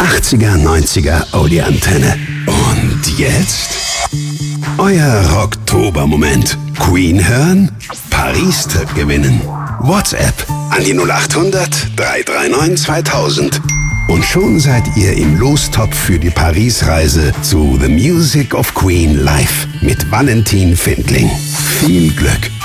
80er, 90er Oldie-Antenne. Und jetzt? Euer Rocktober-Moment. Queen hören? Paris-Trip gewinnen. WhatsApp an die 0800 339 2000. Und schon seid ihr im Lostopf für die Paris-Reise zu The Music of Queen live mit Valentin Findling. Viel Glück!